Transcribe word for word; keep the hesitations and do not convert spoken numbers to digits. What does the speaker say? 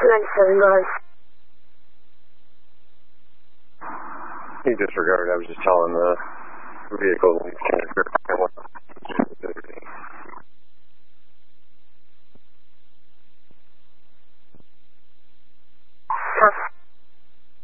two ninety-seven, go ahead. He disregarded. I was just telling the vehicle.